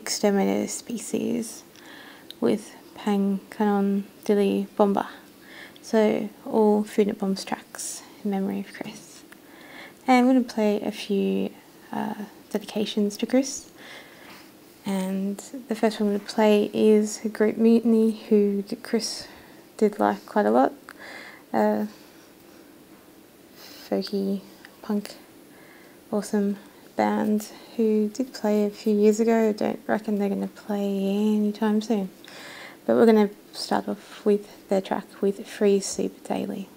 exterminated species with Pang Kanon Dilly Bomba. So all Food Not Bombs tracks in memory of Chris. And I'm going to play a few dedications to Chris. And the first one I'm going to play is a group Mutiny, who Chris did like quite a lot. Folky, punk, awesome band who did play a few years ago. I don't reckon they're going to play anytime soon. But we're going to start off with their track with Free Super Daily.